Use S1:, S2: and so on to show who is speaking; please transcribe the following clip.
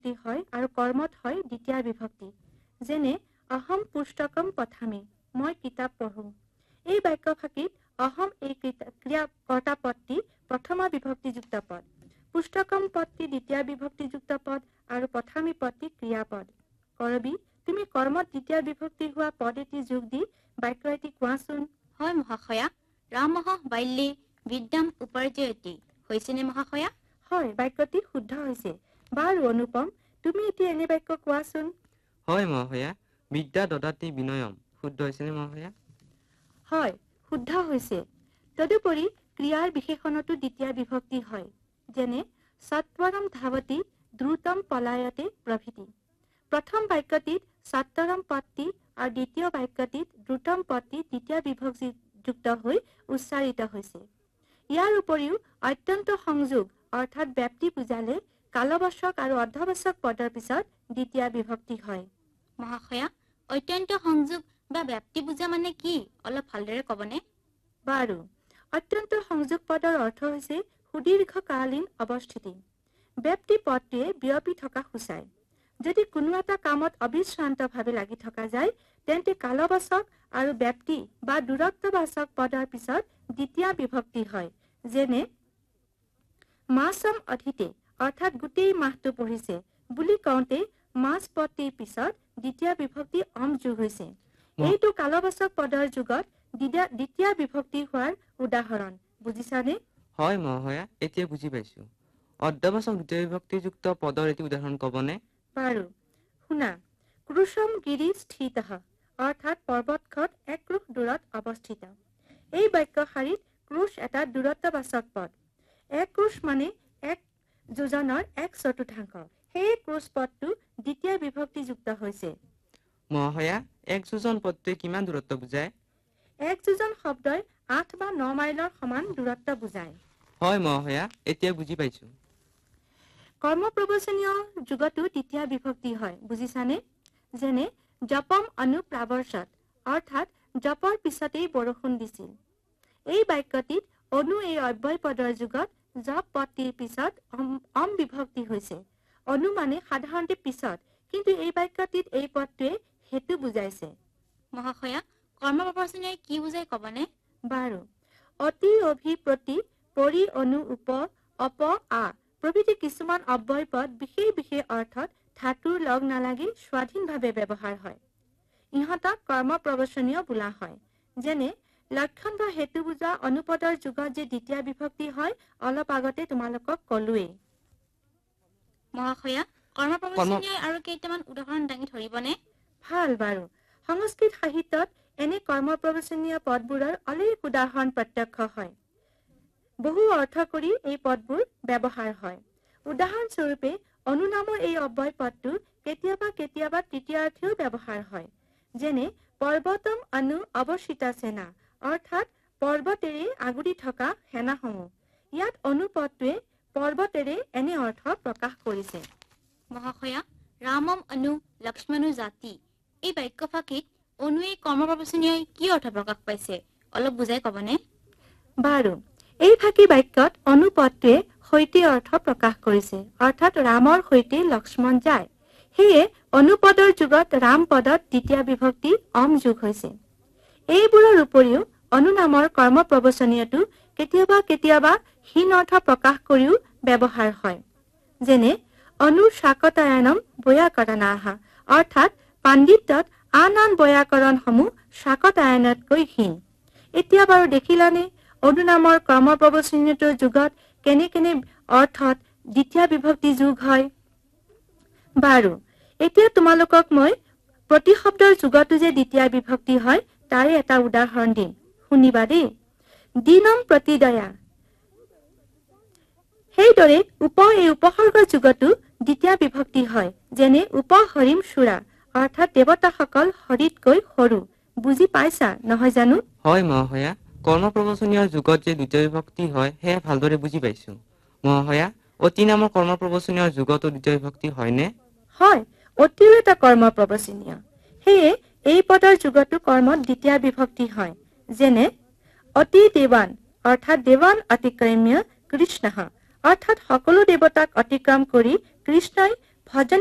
S1: বিভক্তি হয় আৰু কৰ্মত হয় দ্বিতীয় বিভক্তি। যেনে অহম পুস্তকম পঠামি, মই কিতাপ পঢ়ো। এই বাক্যফাঁকিত অহম এই ক্ৰিয়া কৰ্তা পদটি প্ৰথম বিভক্তিযুক্ত পদ, পুস্তকম পদটি দ্বিতীয় বিভক্তিযুক্ত পদ আৰু পঠামি পদটি ক্ৰিয়াপদ। কৰবী, তুমি কৰ্মত দ্বিতীয় বিভক্তি হোৱা পদ এটি যোগ দি বাক্য এটি কোৱাচোন।
S2: হয় মহাশয়া, ৰামঃ বাল্যে বিদ্যাম উপাৰ্জয়তি হৈছেনে মহাশয়া?
S1: হয়, বাক্যটি শুদ্ধ হৈছে। বাৰু অনুপম, তুমি এতিয়া এনে বাক্য কোৱাচোন।
S3: হয় মহাশয়া, বিদ্যা দদাতি বিনয়ম শুদ্ধ হৈছেনে মহাশয়া?
S1: হয়, শুদ্ধ হৈছে। তদুপৰি ক্ৰিয়াৰ বিশেষণতো দ্বিতীয় বিভক্তি হয়। যেনে সত্বৰম ধাৱতি দ্ৰুতম পলায়তে প্ৰভৃতি। প্ৰথম বাক্যটিত সত্বৰম পদটি আৰু দ্বিতীয় বাক্যটিত দ্ৰুতম পদটি দ্বিতীয় বিভক্তিযুক্ত হৈ উচ্চাৰিত হৈছে। ইয়াৰ উপৰিও অত্যন্ত সংযোগ অৰ্থাৎ ব্যাপ্তি বুজালে কালবাচক আৰু অৰ্ধবাচক পদৰ পিছত দ্বিতীয় বিভক্তি হয়।
S2: মহাশয়া, অত্যন্ত সংযোগ বা ব্যাপ্তি বুজা মানে কি, অলপ ভালদৰে ক'বনে?
S1: বাৰু, অত্যন্ত সংযোগ পদৰ অৰ্থ হৈছে সুদীৰ্ঘকালীন অৱস্থিতি। ব্যাপ্তি পদটোৱে বিয়পি থকা সূচায়। যদি কোনো এটা কামত অবিশ্ৰান্তভাৱে লাগি থকা যায়, তেন্তে কালবাচক আৰু ব্যাপ্তি বা দূৰত্ববাচক পদৰ পিছত দ্বিতীয় বিভক্তি হয়। যেনে মাছম অধীতে অৰ্থাৎ গোটেই মাহটো পঢ়িছে বুলি কওঁতে মাছ পদটিৰ পিছত দ্বিতীয় বিভক্তি অম যোগ হৈছে। এইটো কালবাচক পদৰ যুগত দ্বিতীয় বিভক্তি হোৱাৰ উদাহৰণ। বুজিছানে?
S3: হয় মহাশয়া, এতিয়া বুজি পাইছো। অৰ্ধবাচক দ্বিতীয় বিভক্তিযুক্ত পদৰ এটি উদাহৰণ ক'বনে?
S1: বাৰু শুনা। ক্ৰুশম গিৰি স্থিতঃ অৰ্থাৎ পৰ্বতখন এক ক্ৰোশ দূৰত অৱস্থিত। এই বাক্য শাৰীত ক্ৰুশ এটা দূৰত্ববাচক পদ। এক ক্ৰোশ মানে এক যোজনৰ এক চতুৰ্থাংশ। সেই ক্ৰুশ পদটো দ্বিতীয় বিভক্তিযুক্ত হৈছে।
S3: মহাশয়া, এক যোজন পদটোৱে কিমান দূৰত্ব বুজায়?
S1: এক যোজন শব্দই 8 বা 9 মাইলৰ সমান দূৰত্ব বুজায়।
S3: হয় মহাশয়া, এতিয়া বুজি পাইছো।
S1: কৰ্মপ্ৰবচনীয় যুগতো দ্বিতীয় বিভক্তি হয়। বুজিছানে? যেনে জপম অনুপ্ৰাৱৰ্ষত অৰ্থাৎ জপৰ পিছতেই বৰষুণ দিছিল। এই বাক্যটিত অনু এই অব্যয় পদৰ যুগত জপ পদটিৰ পিছত অম বিভক্তি হৈছে। অনু মানে সাধাৰণতে পিছত, কিন্তু এই বাক্যটিত এই পদটোৱে হেতু বুজাইছে।
S2: মহাশয়া, কৰ্মপ্ৰবচনীয় কি বুজাই ক'বনে?
S1: বাৰু, অতি অভি প্ৰতি পৰি অনু উপ অপ আ প্ৰভৃতি কিছুমান অব্যয় পদ বিশেষ বিশেষ অৰ্থত ধাতুৰ লগ নালাগি স্বাধীনভাৱে ব্যৱহাৰ হয়। ইহঁতক কৰ্মপ্ৰবচনীয় বোলা হয়। যেনে লক্ষণ বা হেতু বুজা অনুপদৰ যুগত যে দ্বিতীয় বিভক্তি হয়, অলপ আগতে তোমালোকক ক'লোৱেই।
S2: মহাশয়া, কৰ্মপ্ৰবচনীয় আৰু কেইটামান উদাহৰণ দাঙি ধৰিবনে?
S1: ভাল, বাৰু। সংস্কৃত সাহিত্যত এনে কৰ্মপ্ৰবচনীয় পদবোৰৰ অনেক উদাহৰণ প্ৰত্যক্ষ হয়। বহু অৰ্থ কৰি এই পদবোৰ ব্যৱহাৰ হয়। উদাহৰণস্বৰূপে অনু নামৰ এই অব্যয় পদটো কেতিয়াবা কেতিয়াবা তৃতীয়াৰ্থেও ব্যৱহাৰ হয়। যেনে পৰ্বতম অনু অৱস্থিতা সেনা অৰ্থাৎ পৰ্বতেৰে আগুৰি থকা সেনাসমূহ। ইয়াত অনুপদটোৱে পৰ্বতেৰে এনে অৰ্থ প্ৰকাশ কৰিছে।
S2: মহাশয়া, ৰামম অনু লক্ষ্মণো জাতি এই বাক্যফাঁকিত অনুৱে কৰ্মপ্ৰবচনীয় কি অৰ্থ প্ৰকাশ পাইছে, অলপ বুজাই ক'বনে?
S1: বাৰু, এই ফাঁকি বাক্যত অনুপদটোৱে সৈতে অৰ্থ প্ৰকাশ কৰিছে, অৰ্থাৎ ৰামৰ সৈতে লক্ষ্মণ যায়। সেয়ে অনুপদৰ যুগত ৰাম পদত দ্বিতীয় বিভক্তি অম যোগ হৈছে। এইবোৰৰ উপৰিও অনু নামৰ কৰ্মপ্ৰবচনীয়টো কেতিয়াবা কেতিয়াবা হীন অৰ্থ প্ৰকাশ কৰিও ব্যৱহাৰ হয়। যেনে অনু শাকতায়নম বৈয়াকৰণাহ অৰ্থাৎ পাণ্ডিত্যত আন আন বৈয়াকৰণসমূহ শাকতায়নতকৈ হীন। এতিয়া বাৰু দেখিলানে অনু নামৰ কৰ্মপ্ৰবচনীয়টোৰ যুগত কেনে কেনে অৰ্থত দ্বিতীয় বিভক্তি যোগ হয়। বাৰু, এতিয়া তোমালোকক মই প্ৰতিশব্দৰ যুগতো যে দ্বিতীয় বিভক্তি হয় তাৰে এটা উদাহৰণ দিম, শুনিবা দেই। দিনম প্ৰতিদয়া। সেইদৰে এই উপসৰ্গৰ যুগতো দ্বিতীয় বিভক্তি হয়। যেনে উপহৰিম চূড়া অৰ্থাৎ দেৱতাসকল হৰিতকৈ সৰু। বুজি পাইছা নহয় জানো?
S3: হয় মহাশয়া, কৰ্মপ্ৰবচনীয় যুগত যে দ্বিতীয় বিভক্তি হয় সেয়া ভালদৰে বুজি পাইছো। মহাশয়া, অতি নামৰ কৰ্মপ্ৰবচনীয় যুগতো দ্বিতীয় বিভক্তি হয়নে?
S1: হয়, অতিও এটা কৰ্মপ্ৰবচনীয়। সেয়ে এই পদৰ যুগতো কৰ্মত দ্বিতীয় বিভক্তি হয়। যেনে অতি দেৱান অৰ্থাৎ দেৱান অতিক্ৰম্য কৃষ্ণ অৰ্থাৎ সকলো দেৱতাক অতিক্ৰম কৰি কৃষ্ণই ভজন